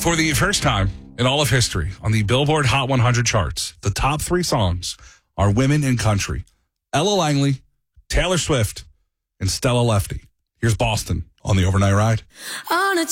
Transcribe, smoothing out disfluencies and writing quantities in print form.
For the first time in all of history on the Billboard Hot 100 charts, the top 3 songs are women in country. Ella Langley, Taylor Swift, and Stella Lefty. Here's Boston on the Overnight Ride. On a